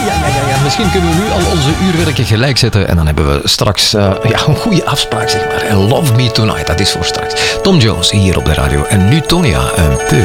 Ja. Misschien kunnen we nu al onze uurwerken gelijk zetten. En dan hebben we straks een goede afspraak, zeg maar. En Love Me Tonight, dat is voor straks. Tom Jones hier op de radio. En nu Tonya, un peu.